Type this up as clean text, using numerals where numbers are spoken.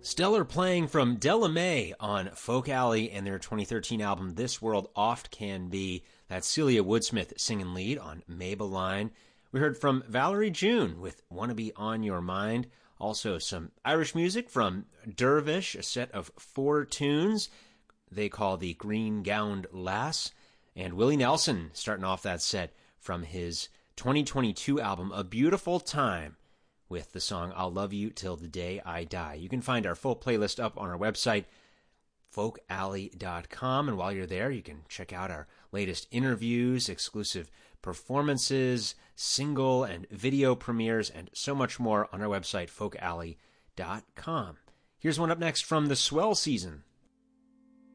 Stellar playing from Della Mae on Folk Alley and their 2013 album This World Oft Can Be. That's Celia Woodsmith singing lead on Maybelline. We heard from Valerie June with Wanna Be On Your Mind. Also some Irish music from Dervish, a set of 4 tunes they call the Green Gowned Lass. And Willie Nelson starting off that set from his 2022 album A Beautiful Time, with the song I'll Love You Till the Day I Die. You can find our full playlist up on our website, folkalley.com, and while you're there, you can check out our latest interviews, exclusive performances, single and video premieres, and so much more on our website, folkalley.com. Here's one up next from the Swell Season.